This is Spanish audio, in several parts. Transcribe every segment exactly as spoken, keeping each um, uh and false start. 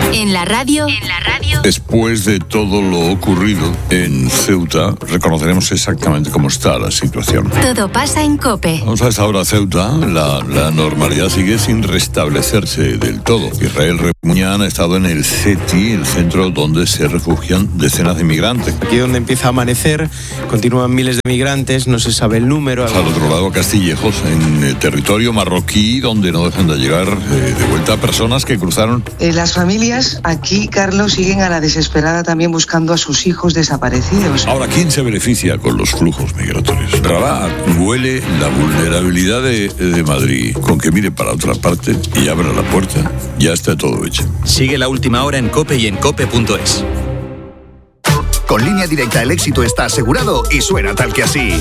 En la radio, en la radio. Después de todo lo ocurrido en Ceuta, reconoceremos exactamente cómo está la situación. Todo pasa en COPE. Vamos a esta hora, Ceuta. La, la normalidad sigue sin restablecerse del todo. Israel Remuñán ha estado en el C E T I, el centro donde se refugian decenas de migrantes. Aquí donde empieza a amanecer, continúan miles de migrantes, no se sabe el número. Al otro lado, Castillejos, en el territorio marroquí, donde no dejan de llegar eh, de vuelta personas que cruzaron. Eh, las familias aquí, Carlos, siguen a la desesperada también buscando a sus hijos desaparecidos. Ahora, ¿quién se beneficia con los flujos migratorios? Rabat huele la vulnerabilidad de, de Madrid. Con que mire para otra parte y abra la puerta, ya está todo hecho. Sigue la última hora en COPE y en cope punto es. Con Línea Directa el éxito está asegurado y suena tal que así.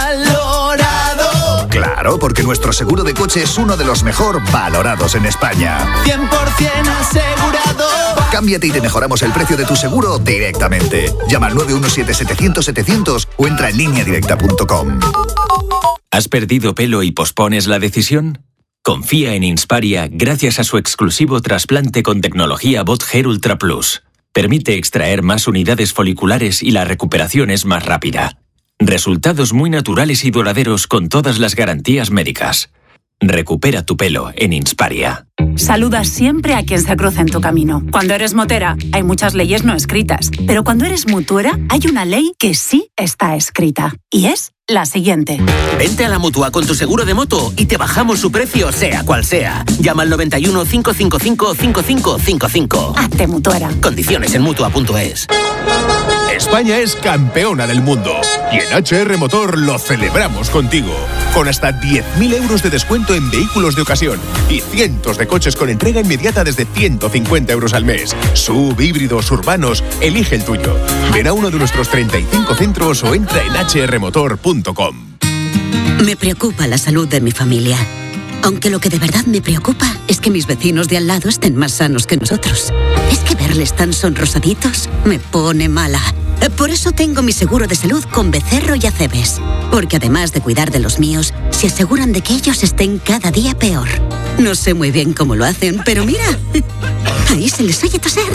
¡Valorado! Claro, porque nuestro seguro de coche es uno de los mejor valorados en España. cien por ciento asegurado. Cámbiate y te mejoramos el precio de tu seguro directamente. Llama al nueve uno siete, setecientos, setecientos o entra en línea directa punto com. ¿Has perdido pelo y pospones la decisión? Confía en Insparia gracias a su exclusivo trasplante con tecnología Bot Hair Ultra Plus. Permite extraer más unidades foliculares y la recuperación es más rápida. Resultados muy naturales y duraderos con todas las garantías médicas. Recupera tu pelo en Insparia. Saluda siempre a quien se cruza en tu camino. Cuando eres motera, hay muchas leyes no escritas. Pero cuando eres mutuera, hay una ley que sí está escrita. Y es la siguiente. Vente a la Mutua con tu seguro de moto y te bajamos su precio sea cual sea. Llama al noventa y uno, cinco cinco cinco, cinco cinco cinco cinco. Hazte mutuera. Condiciones en mutua punto es. España es campeona del mundo y en H R Motor lo celebramos contigo. Con hasta diez mil euros de descuento en vehículos de ocasión y cientos de coches con entrega inmediata desde ciento cincuenta euros al mes. Sub, híbridos, urbanos, elige el tuyo. Ven a uno de nuestros treinta y cinco centros o entra en hache erre motor punto com. Me preocupa la salud de mi familia. Aunque lo que de verdad me preocupa es que mis vecinos de al lado estén más sanos que nosotros. Es que verles tan sonrosaditos me pone mala. Por eso tengo mi seguro de salud con Becerro y Acebes. Porque además de cuidar de los míos, se aseguran de que ellos estén cada día peor. No sé muy bien cómo lo hacen, pero mira, ahí se les oye toser.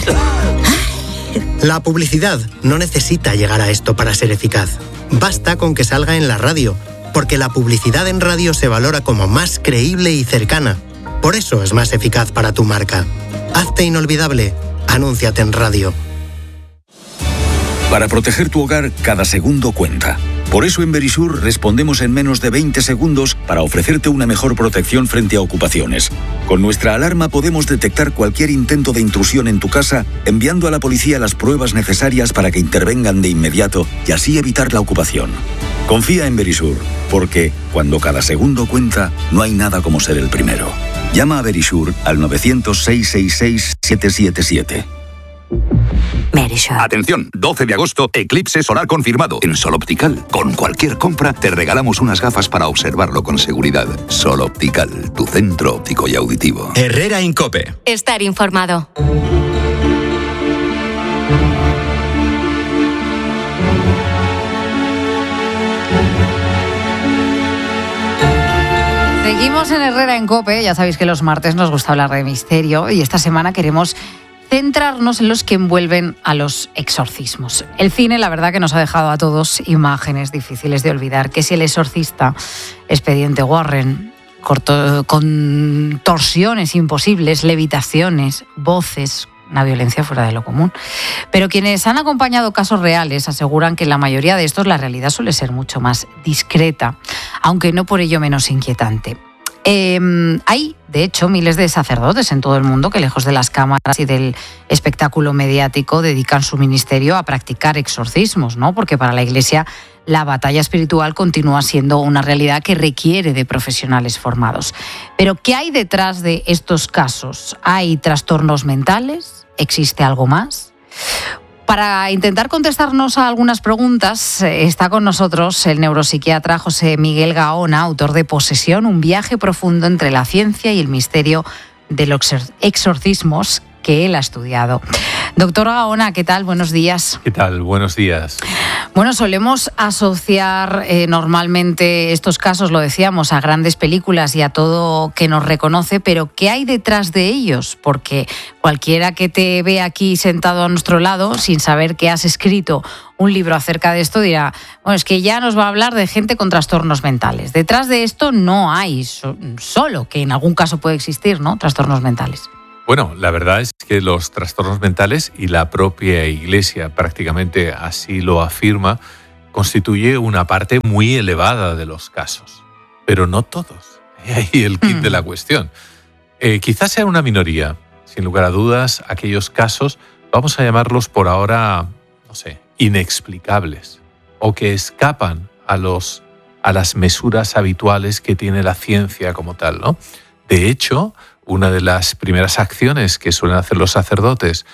La publicidad no necesita llegar a esto para ser eficaz. Basta con que salga en la radio, porque la publicidad en radio se valora como más creíble y cercana. Por eso es más eficaz para tu marca. Hazte inolvidable. Anúnciate en radio. Para proteger tu hogar, cada segundo cuenta. Por eso en Verisur respondemos en menos de veinte segundos para ofrecerte una mejor protección frente a ocupaciones. Con nuestra alarma podemos detectar cualquier intento de intrusión en tu casa, enviando a la policía las pruebas necesarias para que intervengan de inmediato y así evitar la ocupación. Confía en Verisur, porque cuando cada segundo cuenta, no hay nada como ser el primero. Llama a Verisur al novecientos, seiscientos sesenta y seis, setecientos setenta y siete. Verisur. Atención, doce de agosto, eclipse solar confirmado en Sol Optical. Con cualquier compra te regalamos unas gafas para observarlo con seguridad. Sol Optical, tu centro óptico y auditivo. Herrera en COPE. Estar informado. Seguimos en Herrera en COPE. Ya sabéis que los martes nos gusta hablar de misterio y esta semana queremos centrarnos en los que envuelven a los exorcismos. El cine, la verdad, que nos ha dejado a todos imágenes difíciles de olvidar. Que si El exorcista, Expediente Warren, corto, contorsiones imposibles, levitaciones, voces, una violencia fuera de lo común. Pero quienes han acompañado casos reales aseguran que en la mayoría de estos la realidad suele ser mucho más discreta, aunque no por ello menos inquietante. Eh, hay, de hecho, miles de sacerdotes en todo el mundo que, lejos de las cámaras y del espectáculo mediático, dedican su ministerio a practicar exorcismos, ¿no? Porque para la Iglesia la batalla espiritual continúa siendo una realidad que requiere de profesionales formados. Pero, ¿qué hay detrás de estos casos? ¿Hay trastornos mentales? ¿Existe algo más? Para intentar contestarnos a algunas preguntas, está con nosotros el neuropsiquiatra José Miguel Gaona, autor de Posesión, un viaje profundo entre la ciencia y el misterio de los exorcismos, que él ha estudiado. Doctor Gaona, ¿qué tal? Buenos días. ¿Qué tal? Buenos días. Bueno, solemos asociar eh, normalmente estos casos, lo decíamos, a grandes películas y a todo que nos reconoce, pero ¿qué hay detrás de ellos? Porque cualquiera que te ve aquí sentado a nuestro lado, sin saber que has escrito un libro acerca de esto, dirá, bueno, es que ya nos va a hablar de gente con trastornos mentales. Detrás de esto no hay so- solo, que en algún caso puede existir, ¿no?, trastornos mentales. Bueno, la verdad es que los trastornos mentales, y la propia Iglesia prácticamente así lo afirma, constituye una parte muy elevada de los casos, pero no todos. Ahí el kit mm. de la cuestión. Eh, quizás sea una minoría, sin lugar a dudas, aquellos casos, vamos a llamarlos por ahora, no sé, inexplicables, o que escapan a, los, a las mesuras habituales que tiene la ciencia como tal, ¿no? De hecho, una de las primeras acciones que suelen hacer los sacerdotes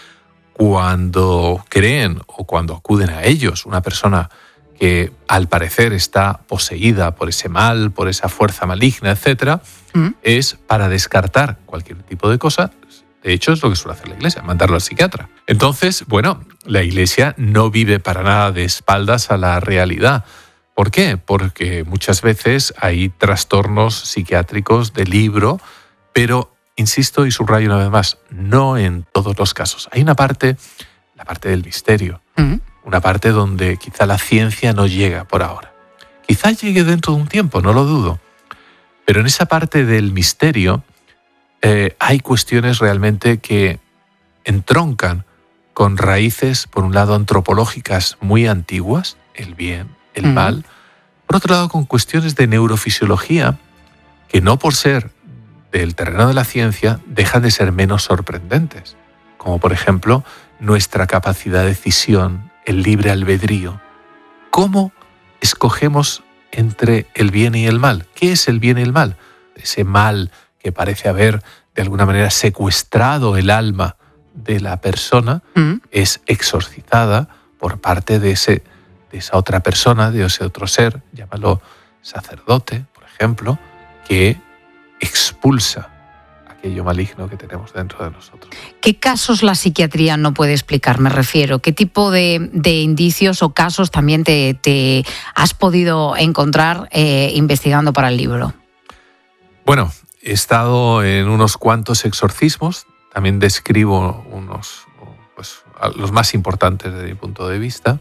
cuando creen o cuando acuden a ellos una persona que al parecer está poseída por ese mal, por esa fuerza maligna, etcétera, ¿Mm? es para descartar cualquier tipo de cosa. De hecho, es lo que suele hacer la Iglesia, mandarlo al psiquiatra. Entonces, bueno, la Iglesia no vive para nada de espaldas a la realidad. ¿Por qué? Porque muchas veces hay trastornos psiquiátricos de libro, pero insisto y subrayo una vez más, no en todos los casos. Hay una parte, la parte del misterio, uh-huh. una parte donde quizá la ciencia no llega por ahora. Quizá llegue dentro de un tiempo, no lo dudo. Pero en esa parte del misterio eh, hay cuestiones realmente que entroncan con raíces, por un lado, antropológicas muy antiguas, el bien, el uh-huh. mal. Por otro lado, con cuestiones de neurofisiología que no por ser del terreno de la ciencia dejan de ser menos sorprendentes, como por ejemplo nuestra capacidad de decisión, el libre albedrío. ¿Cómo escogemos entre el bien y el mal? ¿Qué es el bien y el mal? Ese mal que parece haber de alguna manera secuestrado el alma de la persona ¿Mm? es exorcizada por parte de, ese, de esa otra persona, de ese otro ser, llámalo sacerdote, por ejemplo, que expulsa aquello maligno que tenemos dentro de nosotros. ¿Qué casos la psiquiatría no puede explicar? Me refiero. ¿Qué tipo de, de indicios o casos también te, te has podido encontrar eh, investigando para el libro? Bueno, he estado en unos cuantos exorcismos. También describo unos, pues, los más importantes desde mi punto de vista.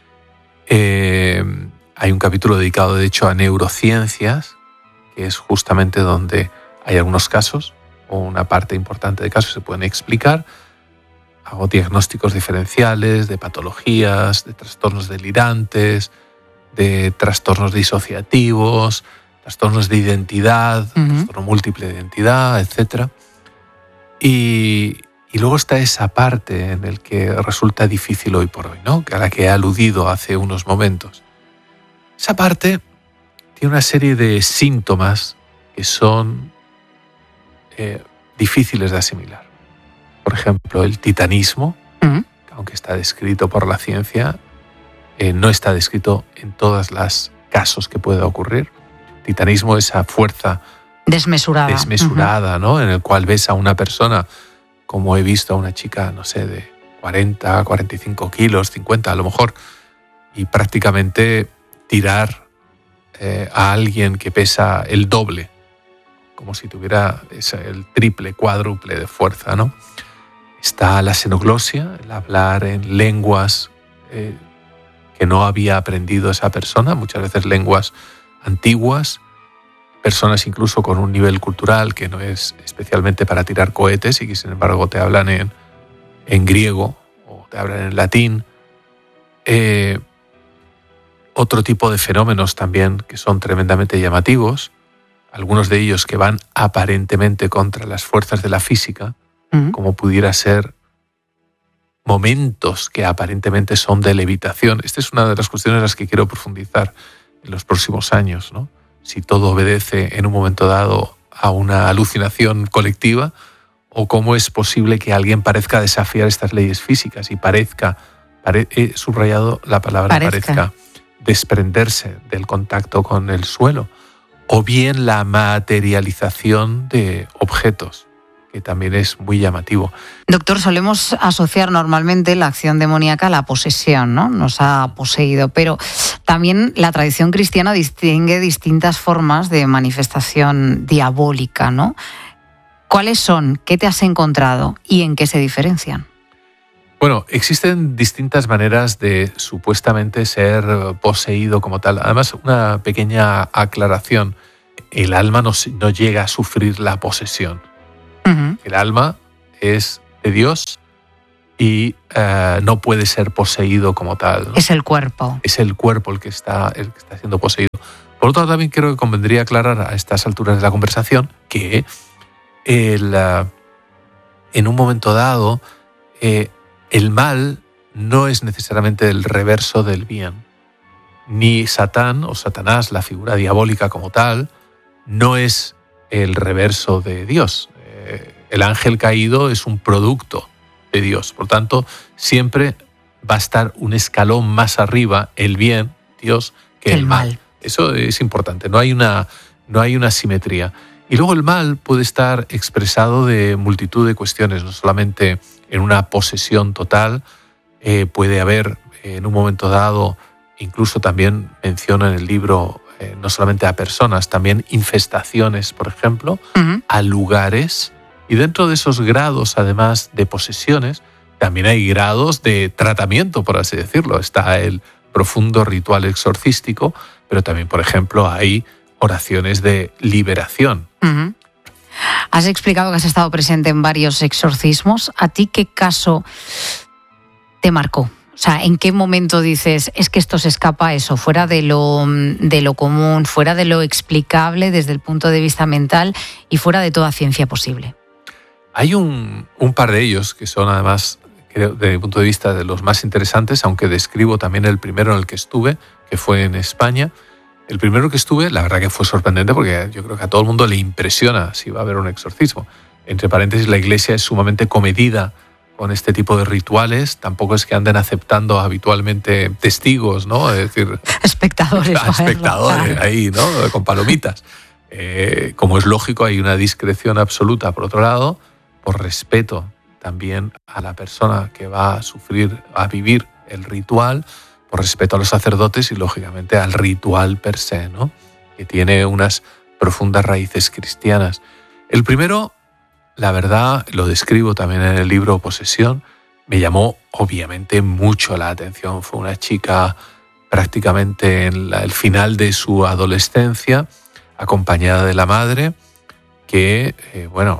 Eh, hay un capítulo dedicado, de hecho, a neurociencias, que es justamente donde hay algunos casos, o una parte importante de casos se pueden explicar. Hago diagnósticos diferenciales de patologías, de trastornos delirantes, de trastornos disociativos, trastornos de identidad, uh-huh. trastorno múltiple de identidad, etcétera. Y, y luego está esa parte en la que resulta difícil hoy por hoy, ¿no?, a la que he aludido hace unos momentos. Esa parte tiene una serie de síntomas que son eh, difíciles de asimilar. Por ejemplo, el titanismo, uh-huh. aunque está descrito por la ciencia, eh, no está descrito en todos los casos que pueda ocurrir. Titanismo, esa fuerza desmesurada, desmesurada, uh-huh. ¿no?, en el cual ves a una persona, como he visto a una chica, no sé, de cuarenta, cuarenta y cinco kilos, cincuenta a lo mejor, y prácticamente tirar Eh, a alguien que pesa el doble, como si tuviera ese, el triple, cuádruple de fuerza, ¿no? Está la xenoglosia, el hablar en lenguas eh, que no había aprendido esa persona, muchas veces lenguas antiguas, personas incluso con un nivel cultural que no es especialmente para tirar cohetes y que sin embargo te hablan en, en griego o te hablan en latín. Eh, Otro tipo de fenómenos también que son tremendamente llamativos, algunos de ellos que van aparentemente contra las fuerzas de la física, uh-huh. como pudiera ser momentos que aparentemente son de levitación. Esta es una de las cuestiones en las que quiero profundizar en los próximos años, ¿no? Si todo obedece en un momento dado a una alucinación colectiva o cómo es posible que alguien parezca desafiar estas leyes físicas y parezca, pare, he subrayado la palabra parezca. parezca desprenderse del contacto con el suelo, o bien la materialización de objetos que también es muy llamativo. Doctor, solemos asociar normalmente la acción demoníaca a la posesión, ¿no? Nos ha poseído, pero también la tradición cristiana distingue distintas formas de manifestación diabólica, ¿no? ¿Cuáles son? ¿Qué te has encontrado? ¿Y en qué se diferencian? Bueno, existen distintas maneras de supuestamente ser poseído como tal. Además, una pequeña aclaración. El alma no, no llega a sufrir la posesión. Uh-huh. El alma es de Dios y uh, no puede ser poseído como tal, ¿no? Es el cuerpo. Es el cuerpo el que está, el que está siendo poseído. Por otro lado, también creo que convendría aclarar a estas alturas de la conversación que el, uh, en un momento dado... Eh, El mal no es necesariamente el reverso del bien. Ni Satán o Satanás, la figura diabólica como tal, no es el reverso de Dios. Eh, el ángel caído es un producto de Dios. Por tanto, siempre va a estar un escalón más arriba el bien, Dios, que el, el mal. mal. Eso es importante. No hay una, no hay una simetría. Y luego el mal puede estar expresado de multitud de cuestiones, no solamente en una posesión total, eh, puede haber eh, en un momento dado, incluso también menciona en el libro, eh, no solamente a personas, también infestaciones, por ejemplo, uh-huh. a lugares, y dentro de esos grados, además de posesiones, también hay grados de tratamiento, por así decirlo. Está el profundo ritual exorcístico, pero también, por ejemplo, hay oraciones de liberación. Uh-huh. Has explicado que has estado presente en varios exorcismos. ¿A ti qué caso te marcó? O sea, ¿en qué momento dices, es que esto se escapa a eso, fuera de lo, de lo común, fuera de lo explicable desde el punto de vista mental y fuera de toda ciencia posible? Hay un, un par de ellos que son, además, creo, desde mi punto de vista, de los más interesantes, aunque describo también el primero en el que estuve, que fue en España. El primero que estuve, la verdad que fue sorprendente porque yo creo que a todo el mundo le impresiona si va a haber un exorcismo. Entre paréntesis, la Iglesia es sumamente comedida con este tipo de rituales. Tampoco es que anden aceptando habitualmente testigos, ¿no? Es decir, espectadores. espectadores claro. ahí, ¿no? Con palomitas. Eh, como es lógico, hay una discreción absoluta, por otro lado, por respeto también a la persona que va a sufrir, a vivir el ritual, por respeto a los sacerdotes y, lógicamente, al ritual per se, ¿no? Que tiene unas profundas raíces cristianas. El primero, la verdad, lo describo también en el libro Posesión, me llamó obviamente mucho la atención. Fue una chica prácticamente en la, el final de su adolescencia, acompañada de la madre, que, eh, bueno,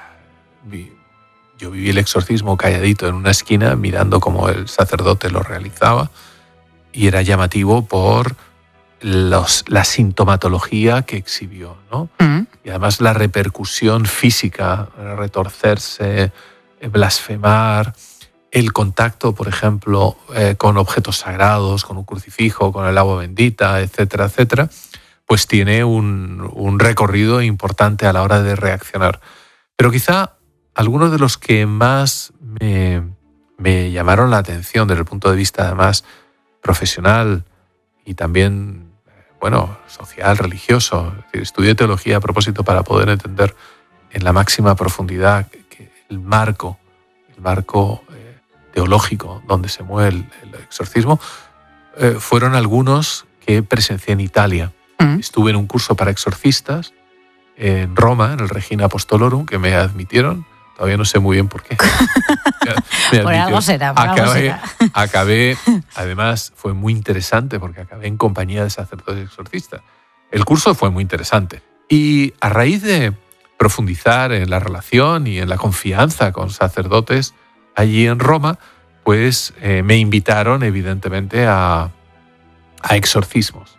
vi, yo viví el exorcismo calladito en una esquina, mirando cómo el sacerdote lo realizaba. Y era llamativo por los, la sintomatología que exhibió, ¿no? Uh-huh. Y además la repercusión física, retorcerse, blasfemar, el contacto, por ejemplo, eh, con objetos sagrados, con un crucifijo, con el agua bendita, etcétera, etcétera, pues tiene un, un recorrido importante a la hora de reaccionar. Pero quizá algunos de los que más me, me llamaron la atención desde el punto de vista, además, profesional y también, bueno, social, religioso. Es decir, estudié teología a propósito para poder entender en la máxima profundidad que el marco, el marco eh, teológico donde se mueve el, el exorcismo, eh, fueron algunos que presencié en Italia. Uh-huh. Estuve en un curso para exorcistas en Roma, en el Regina Apostolorum, que me admitieron. Todavía no sé muy bien por qué. Por algo será, por acabé, algo será. Acabé, además fue muy interesante porque acabé en compañía de sacerdotes exorcistas. El curso fue muy interesante. Y a raíz de profundizar en la relación y en la confianza con sacerdotes allí en Roma, pues eh, me invitaron evidentemente a, a exorcismos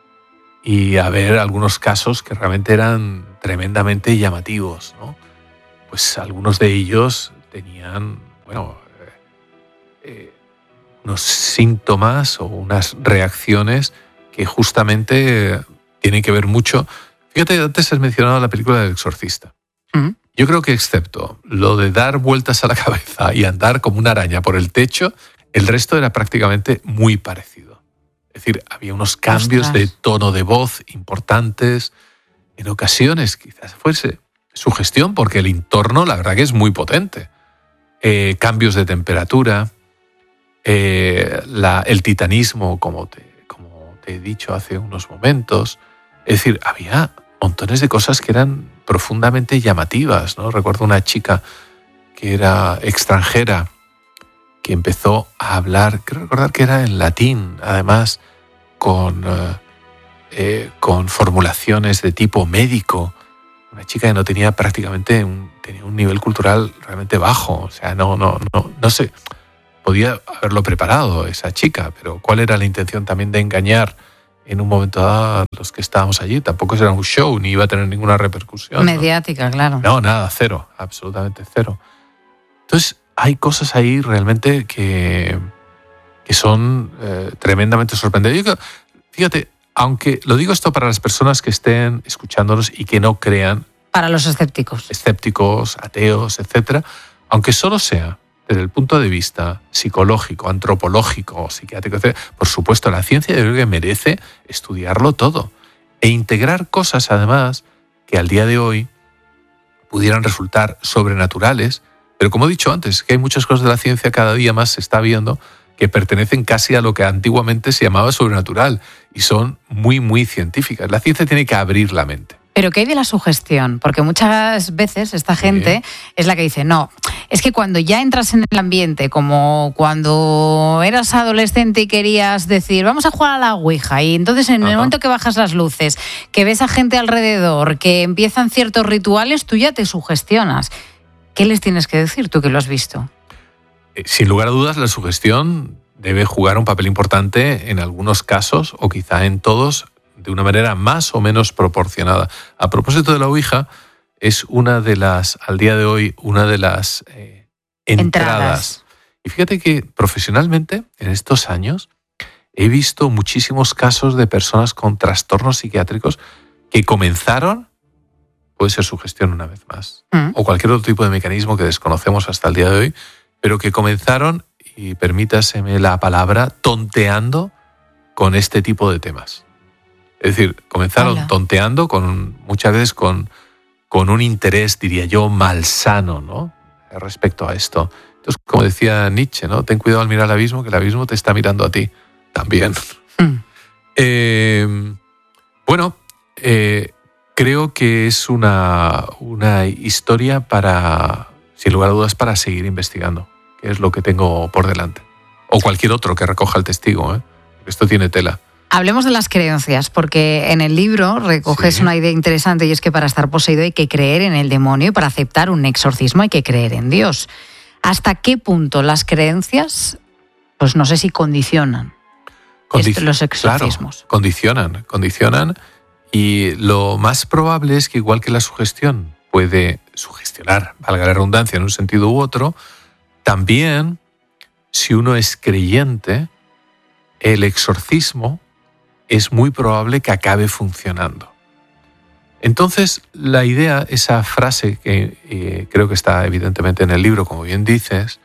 y a ver algunos casos que realmente eran tremendamente llamativos, ¿no? Pues algunos de ellos tenían, bueno, eh, unos síntomas o unas reacciones que justamente tienen que ver mucho. Fíjate, antes has mencionado la película del exorcista. ¿Mm? Yo creo que excepto lo de dar vueltas a la cabeza y andar como una araña por el techo, el resto era prácticamente muy parecido. Es decir, había unos cambios Ostras. de tono de voz importantes. En ocasiones quizás fuese sugestión, porque el entorno, la verdad que es muy potente. Eh, cambios de temperatura, eh, la, el titanismo, como te, como te he dicho hace unos momentos. Es decir, había montones de cosas que eran profundamente llamativas, ¿no? Recuerdo una chica que era extranjera, que empezó a hablar, creo recordar que era en latín, además con, eh, eh, con formulaciones de tipo médico. Una chica que no tenía prácticamente un, tenía un nivel cultural realmente bajo. O sea, no, no, no, no sé, podía haberlo preparado esa chica, pero ¿cuál era la intención también de engañar en un momento dado a los que estábamos allí? Tampoco era un show, ni iba a tener ninguna repercusión. Mediática, ¿no? claro. No, nada, cero, absolutamente cero. Entonces, hay cosas ahí realmente que, que son eh, tremendamente sorprendentes. Yo, fíjate, aunque lo digo esto para las personas que estén escuchándonos y que no crean. Para los escépticos. Escépticos, ateos, etcétera. Aunque solo sea desde el punto de vista psicológico, antropológico, psiquiátrico, etcétera. Por supuesto, la ciencia yo creo que merece estudiarlo todo e integrar cosas, además, que al día de hoy pudieran resultar sobrenaturales. Pero como he dicho antes, que hay muchas cosas de la ciencia, cada día más se está viendo, que pertenecen casi a lo que antiguamente se llamaba sobrenatural y son muy, muy científicas. La ciencia tiene que abrir la mente. Pero ¿qué hay de la sugestión? Porque muchas veces esta gente sí. es la que dice, no, es que cuando ya entras en el ambiente, como cuando eras adolescente y querías decir, vamos a jugar a la Ouija, y entonces en Ajá. el momento que bajas las luces, que ves a gente alrededor, que empiezan ciertos rituales, tú ya te sugestionas. ¿Qué les tienes que decir tú que lo has visto? Sin lugar a dudas, la sugestión debe jugar un papel importante en algunos casos, o quizá en todos, de una manera más o menos proporcionada. A propósito de la Ouija, es una de las, al día de hoy, una de las eh, entradas. entradas. Y fíjate que profesionalmente, en estos años, he visto muchísimos casos de personas con trastornos psiquiátricos que comenzaron, puede ser sugestión una vez más, mm. o cualquier otro tipo de mecanismo que desconocemos hasta el día de hoy, pero que comenzaron, y permítaseme la palabra, tonteando con este tipo de temas. Es decir, comenzaron Hola. tonteando con muchas veces con, con un interés, diría yo, malsano, ¿no? Respecto a esto. Entonces, como decía Nietzsche, ¿no? Ten cuidado al mirar al abismo, que el abismo te está mirando a ti también. Mm. Eh, bueno, eh, creo que es una, una historia para, sin lugar a dudas, para seguir investigando, que es lo que tengo por delante. O cualquier otro que recoja el testigo, ¿eh? Esto tiene tela. Hablemos de las creencias, porque en el libro recoges sí. una idea interesante, y es que para estar poseído hay que creer en el demonio y para aceptar un exorcismo hay que creer en Dios. ¿Hasta qué punto las creencias, pues no sé si condicionan Condic- los exorcismos? Claro, condicionan, condicionan, y lo más probable es que, igual que la sugestión puede sugestionar, valga la redundancia, en un sentido u otro, también, si uno es creyente, el exorcismo es muy probable que acabe funcionando. Entonces, la idea, esa frase que eh, creo que está evidentemente en el libro, como bien dices,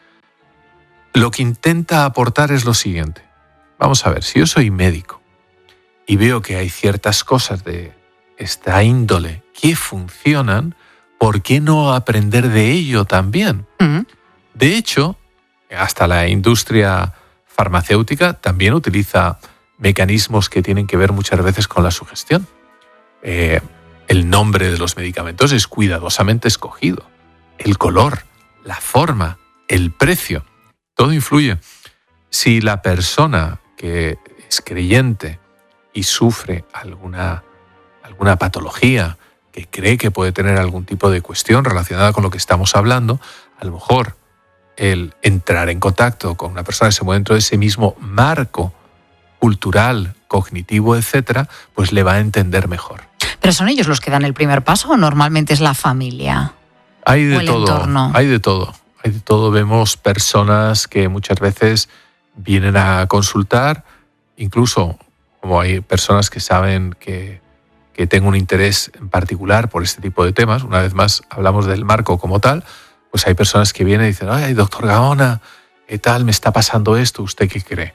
lo que intenta aportar es lo siguiente. Vamos a ver, si yo soy médico y veo que hay ciertas cosas de esta índole que funcionan, ¿por qué no aprender de ello también? Uh-huh. De hecho, hasta la industria farmacéutica también utiliza mecanismos que tienen que ver muchas veces con la sugestión. Eh, el nombre de los medicamentos es cuidadosamente escogido. El color, la forma, el precio, todo influye. Si la persona que es creyente y sufre alguna, alguna patología, que cree que puede tener algún tipo de cuestión relacionada con lo que estamos hablando, a lo mejor el entrar en contacto con una persona que se mueve dentro de ese mismo marco cultural, cognitivo, etcétera, pues le va a entender mejor. ¿Pero son ellos los que dan el primer paso o normalmente es la familia? Hay de todo, entorno? hay de todo. Hay de todo. Vemos personas que muchas veces vienen a consultar, incluso como hay personas que saben que, que tengo un interés en particular por este tipo de temas. Una vez más, hablamos del marco como tal. Pues hay personas que vienen y dicen, ay, doctor Gaona, ¿qué tal? Me está pasando esto, ¿usted qué cree?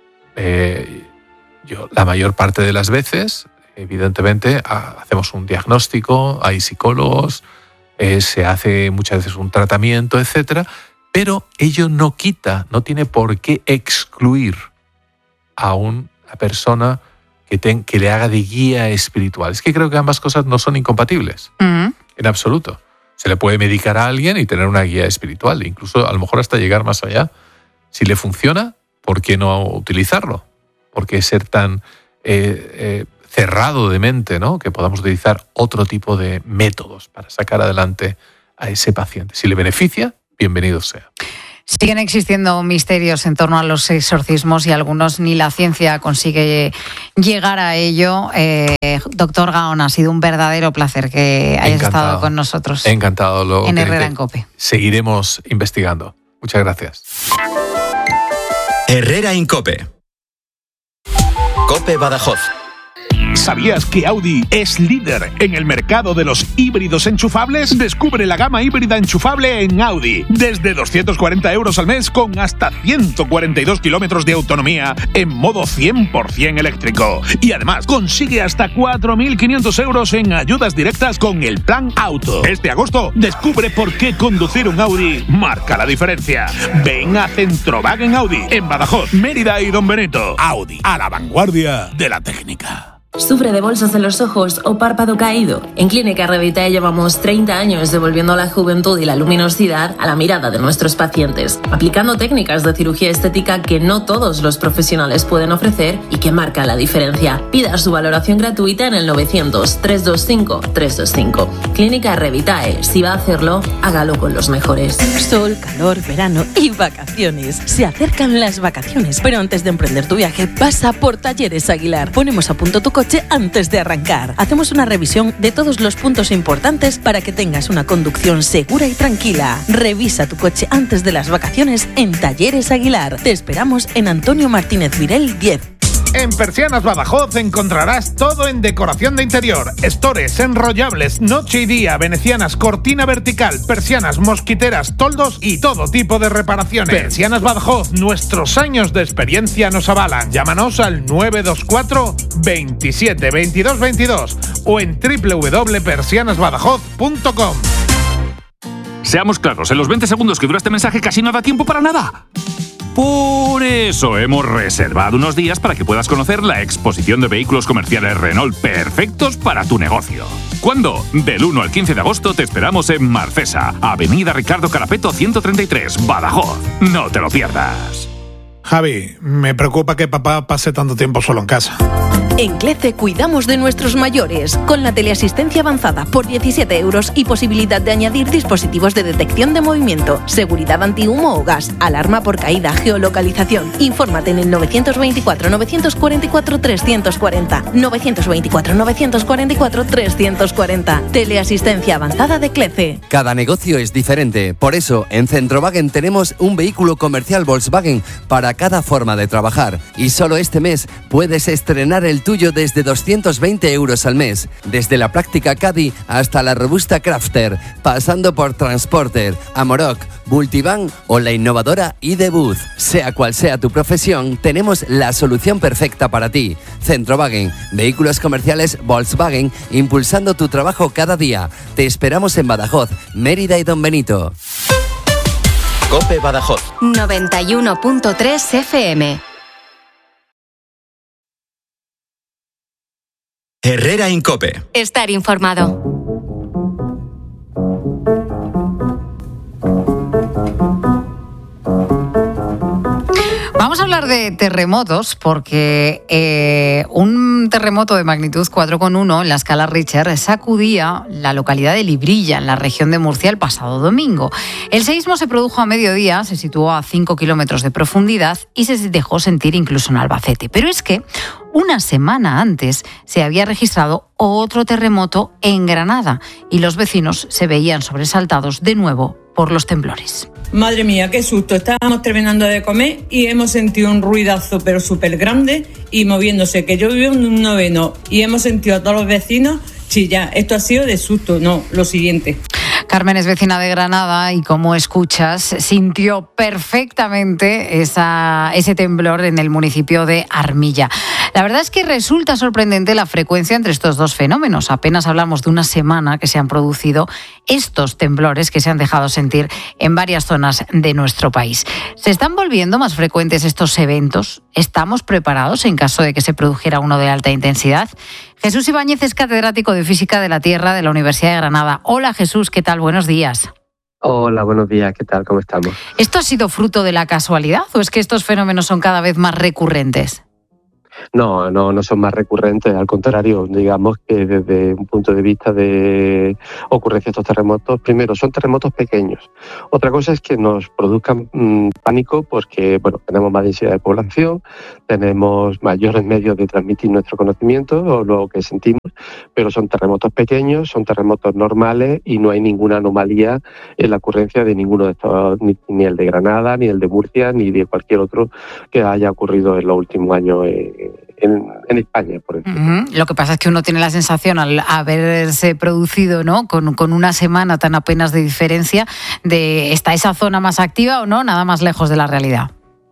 Eh, yo, la mayor parte de las veces, evidentemente, hacemos un diagnóstico, hay psicólogos, eh, se hace muchas veces un tratamiento, etcétera, pero ello no quita, no tiene por qué excluir a una persona que, ten, que le haga de guía espiritual. Es que creo que ambas cosas no son incompatibles, uh-huh. en absoluto. Se le puede medicar a alguien y tener una guía espiritual, incluso a lo mejor hasta llegar más allá. Si le funciona, ¿por qué no utilizarlo? ¿Por qué ser tan eh, eh, cerrado de mente, ¿no? Que podamos utilizar otro tipo de métodos para sacar adelante a ese paciente? Si le beneficia, bienvenido sea. Siguen existiendo misterios en torno a los exorcismos y algunos ni la ciencia consigue llegar a ello. Eh, doctor Gaón, ha sido un verdadero placer que hayas Encantado. estado con nosotros. Encantado. Lo en Herrera en COPE. Seguiremos investigando. Muchas gracias. Herrera en COPE. COPE Badajoz. ¿Sabías que Audi es líder en el mercado de los híbridos enchufables? Descubre la gama híbrida enchufable en Audi. Desde doscientos cuarenta euros al mes con hasta ciento cuarenta y dos kilómetros de autonomía en modo cien por ciento eléctrico. Y además consigue hasta cuatro mil quinientos euros en ayudas directas con el Plan Auto. Este agosto descubre por qué conducir un Audi marca la diferencia. Ven a Centrowagen Audi en Badajoz, Mérida y Don Benito. Audi, a la vanguardia de la técnica. ¿Sufre de bolsas en los ojos o párpado caído? En Clínica Revitae llevamos treinta años devolviendo la juventud y la luminosidad a la mirada de nuestros pacientes, aplicando técnicas de cirugía estética que no todos los profesionales pueden ofrecer y que marcan la diferencia. Pida su valoración gratuita en el novecientos, trescientos veinticinco, trescientos veinticinco. Clínica Revitae. Si va a hacerlo, hágalo con los mejores. Sol, calor, verano y vacaciones. Se acercan las vacaciones, pero antes de emprender tu viaje, pasa por Talleres Aguilar. Ponemos a punto tu coche antes de arrancar. Hacemos una revisión de todos los puntos importantes para que tengas una conducción segura y tranquila. Revisa tu coche antes de las vacaciones en Talleres Aguilar. Te esperamos en Antonio Martínez Virel diez. En Persianas Badajoz encontrarás todo en decoración de interior, estores, enrollables, noche y día, venecianas, cortina vertical, persianas, mosquiteras, toldos y todo tipo de reparaciones. Persianas Badajoz, nuestros años de experiencia nos avalan. Llámanos al nueve dos cuatro, veintisiete, veintidós, veintidós o en doble u doble u doble punto persianas badajoz punto com. Seamos claros, en los veinte segundos que dura este mensaje casi no da tiempo para nada. Por eso hemos reservado unos días para que puedas conocer la exposición de vehículos comerciales Renault perfectos para tu negocio. ¿Cuándo? Del uno al quince de agosto te esperamos en Marcesa, Avenida Ricardo Carapeto ciento treinta y tres, Badajoz. No te lo pierdas. Javi, me preocupa que papá pase tanto tiempo solo en casa. En CLECE cuidamos de nuestros mayores, con la teleasistencia avanzada por diecisiete euros y posibilidad de añadir dispositivos de detección de movimiento, seguridad antihumo o gas, alarma por caída, geolocalización. Infórmate en el novecientos veinticuatro, novecientos cuarenta y cuatro, trescientos cuarenta, novecientos veinticuatro, novecientos cuarenta y cuatro, trescientos cuarenta. Teleasistencia avanzada de CLECE. Cada negocio es diferente, por eso en Centrowagen tenemos un vehículo comercial Volkswagen para cada forma de trabajar y solo este mes puedes estrenar el tuyo desde doscientos veinte euros al mes, desde la práctica Caddy hasta la robusta Crafter, pasando por Transporter, Amarok, Multivan o la innovadora iDebuz. Sea cual sea tu profesión, tenemos la solución perfecta para ti. Centrowagen, vehículos comerciales Volkswagen, impulsando tu trabajo cada día. Te esperamos en Badajoz, Mérida y Don Benito. COPE Badajoz. noventa y uno punto tres F M. Herrera en COPE. Estar informado. Vamos a hablar de terremotos porque eh, un terremoto de magnitud cuatro coma uno en la escala Richter sacudía la localidad de Librilla, en la región de Murcia, el pasado domingo. El seísmo se produjo a mediodía, se situó a cinco kilómetros de profundidad y se dejó sentir incluso en Albacete. Pero es que una semana antes se había registrado otro terremoto en Granada y los vecinos se veían sobresaltados de nuevo por los temblores. Madre mía, qué susto. Estábamos terminando de comer y hemos sentido un ruidazo pero súper grande y moviéndose, que yo vivo en un noveno y hemos sentido a todos los vecinos chillar. Esto ha sido de susto, no, lo siguiente. Carmen es vecina de Granada y, como escuchas, sintió perfectamente esa, ese temblor en el municipio de Armilla. La verdad es que resulta sorprendente la frecuencia entre estos dos fenómenos. Apenas hablamos de una semana que se han producido estos temblores que se han dejado sentir en varias zonas de nuestro país. ¿Se están volviendo más frecuentes estos eventos? ¿Estamos preparados en caso de que se produjera uno de alta intensidad? Jesús Ibáñez es catedrático de Física de la Tierra de la Universidad de Granada. Hola Jesús, ¿qué tal? Buenos días. Hola, buenos días, ¿qué tal? ¿Cómo estamos? ¿Esto ha sido fruto de la casualidad o es que estos fenómenos son cada vez más recurrentes? No, no, no son más recurrentes, al contrario, digamos que desde un punto de vista de ocurrencia de estos terremotos, primero, son terremotos pequeños. Otra cosa es que nos produzcan mmm, pánico porque, bueno, tenemos más densidad de población, tenemos mayores medios de transmitir nuestro conocimiento o lo que sentimos, pero son terremotos pequeños, son terremotos normales y no hay ninguna anomalía en la ocurrencia de ninguno de estos, ni, ni el de Granada, ni el de Murcia, ni de cualquier otro que haya ocurrido en los últimos años eh, En, en España, por ejemplo. Uh-huh. Lo que pasa es que uno tiene la sensación, al haberse producido, ¿no?, con, con una semana tan apenas de diferencia, de ¿está esa zona más activa o no? Nada más lejos de la realidad.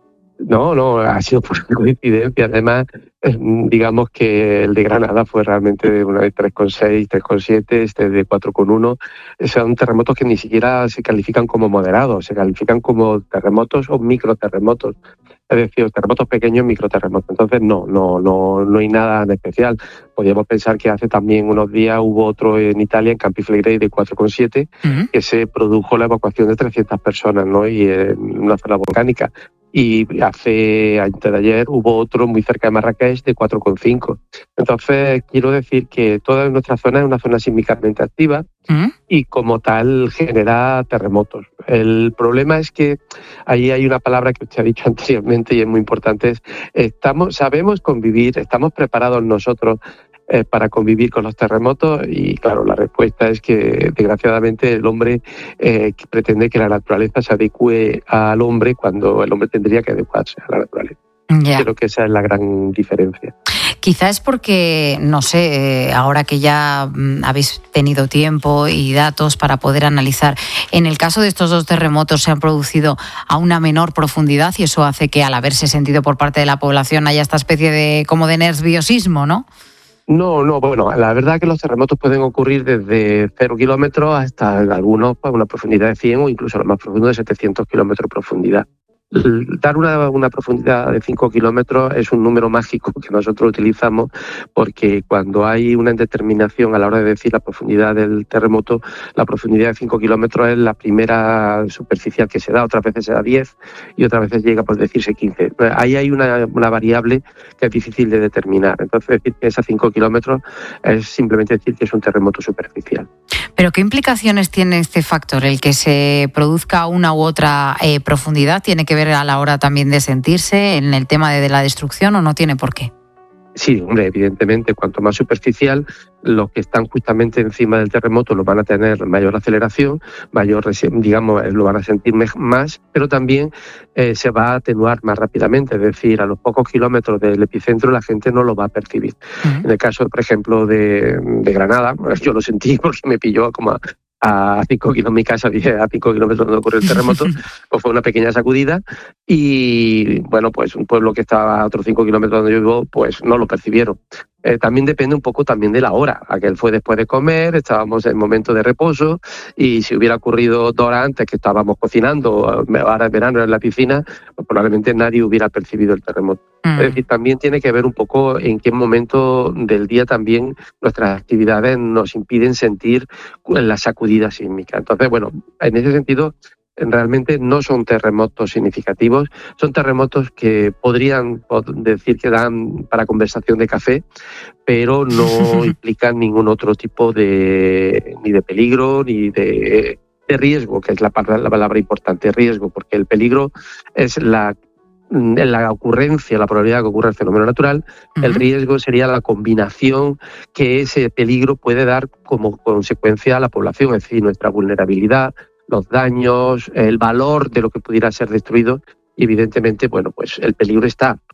No, no, ha sido por coincidencia. Además, digamos que el de Granada fue realmente de una de tres coma seis, tres coma siete, este de cuatro coma uno. Son terremotos que ni siquiera se califican como moderados, se califican como terremotos o microterremotos. Es decir, terremotos pequeños, microterremotos. Entonces, no, no, no, no hay nada en especial. Podríamos pensar que hace también unos días hubo otro en Italia, en Campi Flegrei, de cuatro coma siete, uh-huh. que se produjo la evacuación de trescientas personas, ¿no? Y en una zona volcánica. Y hace, antes de ayer, hubo otro muy cerca de Marrakech de cuatro coma cinco. Entonces, quiero decir que toda nuestra zona es una zona sísmicamente activa ¿Mm? y como tal genera terremotos. El problema es que ahí hay una palabra que usted ha dicho anteriormente y es muy importante, es estamos, sabemos convivir, estamos preparados nosotros Eh, para convivir con los terremotos. Y claro, la respuesta es que desgraciadamente el hombre eh, pretende que la naturaleza se adecue al hombre cuando el hombre tendría que adecuarse a la naturaleza. Yeah. Creo que esa es la gran diferencia. Quizá es porque, no sé, ahora que ya habéis tenido tiempo y datos para poder analizar, en el caso de estos dos terremotos se han producido a una menor profundidad y eso hace que, al haberse sentido por parte de la población, haya esta especie de como de nerviosismo, ¿no? No, no, bueno, la verdad es que los terremotos pueden ocurrir desde cero kilómetros hasta algunos a una profundidad de cien o incluso los más profundos de setecientos kilómetros de profundidad. Dar una, una profundidad de cinco kilómetros es un número mágico que nosotros utilizamos porque cuando hay una indeterminación a la hora de decir la profundidad del terremoto, la profundidad de cinco kilómetros es la primera superficial que se da, otras veces se da diez y otras veces llega por decirse quince. Ahí hay una, una variable que es difícil de determinar. Entonces, decir que es a cinco kilómetros es simplemente decir que es un terremoto superficial. ¿Pero qué implicaciones tiene este factor? ¿El que se produzca una u otra eh, profundidad tiene que ver a la hora también de sentirse en el tema de, de la destrucción o no tiene por qué? Sí, hombre, evidentemente, cuanto más superficial, los que están justamente encima del terremoto lo van a tener mayor aceleración, mayor, digamos, lo van a sentir más, pero también eh, se va a atenuar más rápidamente, es decir, a los pocos kilómetros del epicentro la gente no lo va a percibir. Uh-huh. En el caso, por ejemplo, de, de Granada, yo lo sentí porque me pilló como a, a cinco kilómetros, mi casa a cinco kilómetros donde ocurrió el terremoto, pues fue una pequeña sacudida y, bueno, pues un pueblo que estaba a otros cinco kilómetros donde yo vivo, pues no lo percibieron. Eh, también depende un poco también de la hora. Aquel fue después de comer, estábamos en momento de reposo y si hubiera ocurrido dos horas antes que estábamos cocinando, ahora en verano en la piscina, pues probablemente nadie hubiera percibido el terremoto. Mm. Es decir, también tiene que ver un poco en qué momento del día también nuestras actividades nos impiden sentir la sacudida sísmica. Entonces, bueno, en ese sentido, realmente no son terremotos significativos, son terremotos que podrían decir que dan para conversación de café, pero no implican ningún otro tipo de ni de peligro ni de, de riesgo, que es la palabra, la palabra importante, riesgo, porque el peligro es la la ocurrencia, la probabilidad de que ocurra el fenómeno natural. Uh-huh. El riesgo sería la combinación que ese peligro puede dar como consecuencia a la población, es decir, nuestra vulnerabilidad, los daños, el valor de lo que pudiera ser destruido y evidentemente, bueno, pues el peligro está,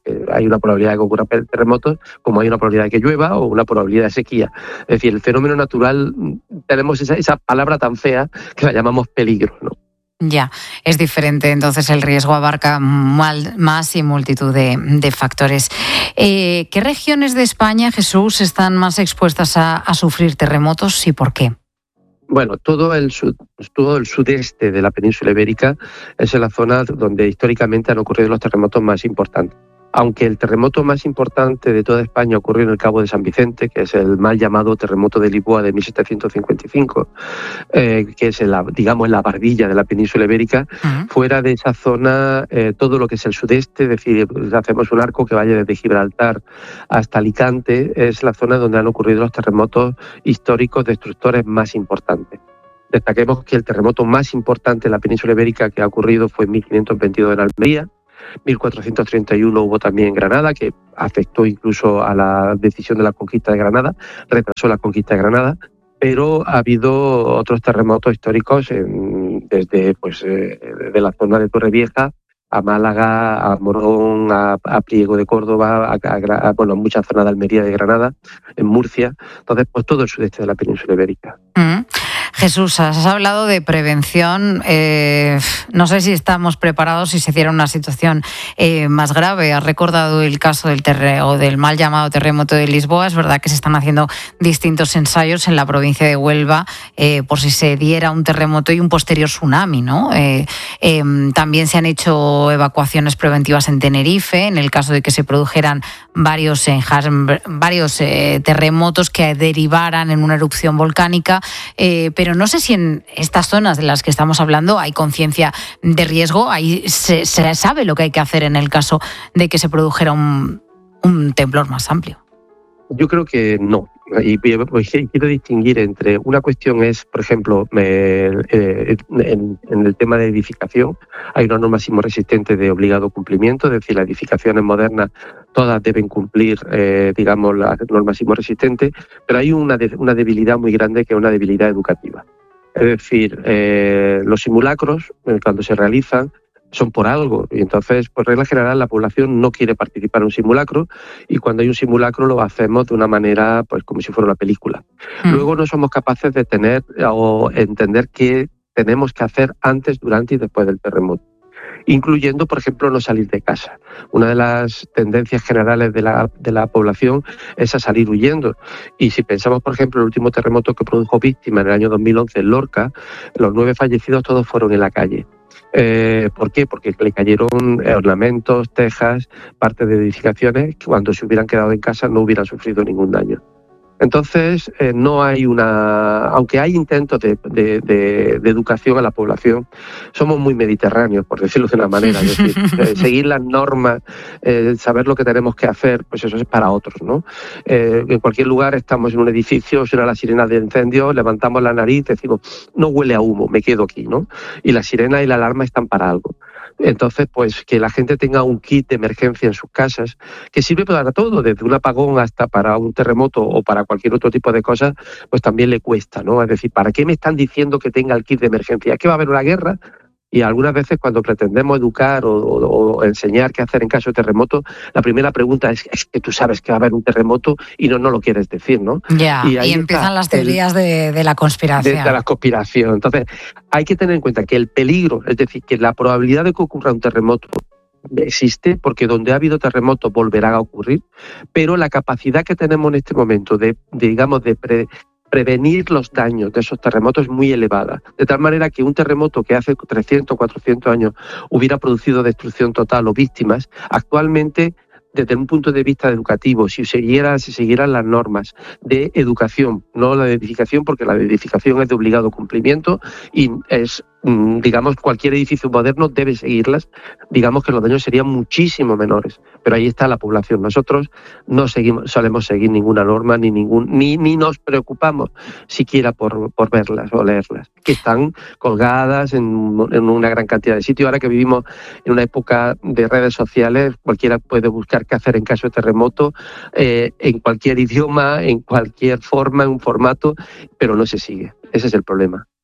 porque hay una probabilidad de que ocurran terremotos, como hay una probabilidad de que llueva o una probabilidad de sequía. Es decir, el fenómeno natural, tenemos esa, esa palabra tan fea que la llamamos peligro, ¿no? Ya, es diferente, entonces el riesgo abarca mal, más y multitud de, de factores. Eh, ¿Qué regiones de España, Jesús, están más expuestas a, a sufrir terremotos y por qué? Bueno, todo el, sud, todo el sudeste de la península ibérica es la zona donde históricamente han ocurrido los terremotos más importantes. Aunque el terremoto más importante de toda España ocurrió en el Cabo de San Vicente, que es el mal llamado terremoto de Lisboa de mil setecientos cincuenta y cinco, eh, que es, en la, digamos, en la barbilla de la península ibérica, uh-huh. Fuera de esa zona, eh, todo lo que es el sudeste, es decir, hacemos un arco que vaya desde Gibraltar hasta Alicante, es la zona donde han ocurrido los terremotos históricos destructores más importantes. Destaquemos que el terremoto más importante en la península ibérica que ha ocurrido fue en mil quinientos veintidós en Almería. mil cuatrocientos treinta y uno hubo también en Granada, que afectó incluso a la decisión de la conquista de Granada, retrasó la conquista de Granada, pero ha habido otros terremotos históricos en, desde pues, eh, de la zona de Torrevieja a Málaga, a Morón, a, a Priego de Córdoba, a, a, a bueno, muchas zonas de Almería, de Granada, en Murcia. Entonces, pues todo el sudeste de la península ibérica. Mm. Jesús, has hablado de prevención. Eh, no sé si estamos preparados si se diera una situación eh, más grave. Has recordado el caso del terre- o del mal llamado terremoto de Lisboa. Es verdad que se están haciendo distintos ensayos en la provincia de Huelva eh, por si se diera un terremoto y un posterior tsunami, ¿no? Eh, eh, también se han hecho evacuaciones preventivas en Tenerife en el caso de que se produjeran varios, eh, varios eh, terremotos que derivaran en una erupción volcánica. Eh, pero no sé si en estas zonas de las que estamos hablando hay conciencia de riesgo, ahí se, se sabe lo que hay que hacer en el caso de que se produjera un, un temblor más amplio. Yo creo que no. Y quiero distinguir entre una cuestión es, por ejemplo, me, eh, en, en el tema de edificación hay una norma sismorresistente de obligado cumplimiento, es decir, las edificaciones modernas todas deben cumplir, eh, digamos, las normas sismorresistentes, pero hay una, de, una debilidad muy grande que es una debilidad educativa. Es decir, eh, los simulacros, eh, cuando se realizan, son por algo, y entonces, por regla general, la población no quiere participar en un simulacro, y cuando hay un simulacro lo hacemos de una manera, pues como si fuera una película. Mm. Luego no somos capaces de tener o entender qué tenemos que hacer antes, durante y después del terremoto, incluyendo, por ejemplo, no salir de casa. Una de las tendencias generales de la, de la población es a salir huyendo. Y si pensamos, por ejemplo, el último terremoto que produjo víctimas en el año dos mil once en Lorca, los nueve fallecidos todos fueron en la calle. Eh, ¿Por qué? Porque le cayeron ornamentos, tejas, parte de edificaciones que cuando se hubieran quedado en casa no hubieran sufrido ningún daño. Entonces, eh, no hay una... Aunque hay intentos de, de, de, de educación a la población, somos muy mediterráneos, por decirlo de una manera. Es decir, eh, seguir las normas, eh, saber lo que tenemos que hacer, pues eso es para otros, ¿no? Eh, en cualquier lugar estamos en un edificio, suena la sirena de incendio, levantamos la nariz, decimos, no huele a humo, me quedo aquí, ¿no? Y la sirena y la alarma están para algo. Entonces, pues que la gente tenga un kit de emergencia en sus casas, que sirve para todo, desde un apagón hasta para un terremoto o para cualquier otro tipo de cosas, pues también le cuesta, ¿no? Es decir, ¿para qué me están diciendo que tenga el kit de emergencia? ¿Es que va a haber una guerra? Y algunas veces cuando pretendemos educar o, o, o enseñar qué hacer en caso de terremoto, la primera pregunta es, es que tú sabes que va a haber un terremoto y no, no lo quieres decir, ¿no? Ya, y, y empiezan las teorías el, de, de la conspiración. De, de la conspiración. Entonces, hay que tener en cuenta que el peligro, es decir, que la probabilidad de que ocurra un terremoto existe, porque donde ha habido terremotos volverá a ocurrir, pero la capacidad que tenemos en este momento de, de digamos, de... Pre, prevenir los daños de esos terremotos es muy elevada, de tal manera que un terremoto que hace trescientos, cuatrocientos años hubiera producido destrucción total o víctimas, actualmente, desde un punto de vista educativo, si siguiera, si siguieran las normas de educación, no la de edificación, porque la de edificación es de obligado cumplimiento y es, digamos, cualquier edificio moderno debe seguirlas, digamos que los daños serían muchísimo menores, pero ahí está la población. Nosotros no seguimos, solemos seguir ninguna norma, ni ningún, ni, ni nos preocupamos siquiera por, por verlas o leerlas, que están colgadas en, en una gran cantidad de sitios. Ahora que vivimos en una época de redes sociales, cualquiera puede buscar qué hacer en caso de terremoto, eh, en cualquier idioma, en cualquier forma, en un formato, pero no se sigue. Ese es el problema.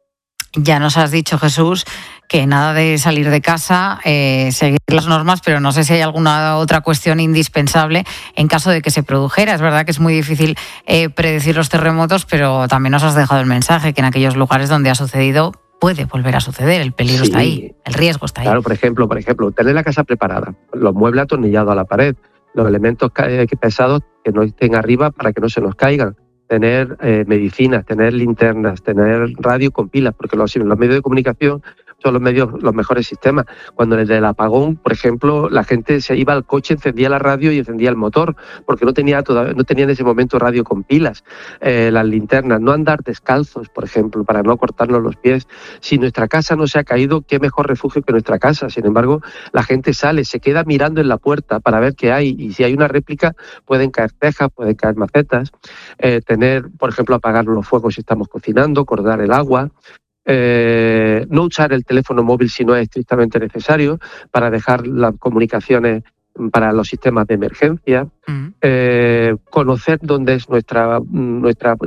Ya nos has dicho, Jesús, que nada de salir de casa, eh, seguir las normas, pero no sé si hay alguna otra cuestión indispensable en caso de que se produjera. Es verdad que es muy difícil eh, predecir los terremotos, pero también nos has dejado el mensaje que en aquellos lugares donde ha sucedido puede volver a suceder, el peligro Sí. está ahí, el riesgo está ahí. Claro, por ejemplo, por ejemplo, tener la casa preparada, los muebles atornillados a la pared, los elementos ca- eh, pesados que no estén arriba para que no se nos caigan, tener eh, medicinas, tener linternas, tener radio con pilas, porque los, los medios de comunicación son los medios, los mejores sistemas. Cuando desde el apagón, por ejemplo, la gente se iba al coche, encendía la radio y encendía el motor, porque no tenía todavía, no tenía en ese momento radio con pilas. Eh, las linternas, no andar descalzos, por ejemplo, para no cortarnos los pies. Si nuestra casa no se ha caído, qué mejor refugio que nuestra casa. Sin embargo, la gente sale, se queda mirando en la puerta para ver qué hay, y si hay una réplica, pueden caer tejas, pueden caer macetas. Eh, tener, por ejemplo, apagar los fuegos si estamos cocinando, cortar el agua. Eh, no usar el teléfono móvil si no es estrictamente necesario, para dejar las comunicaciones para los sistemas de emergencia. Eh, conocer dónde es nuestra, nuestra